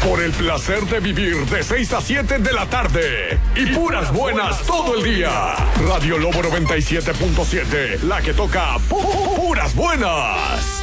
Por el placer de vivir de 6 a 7 de la tarde. Y puras buenas todo el día. Radio Lobo 97.7, la que toca puras buenas.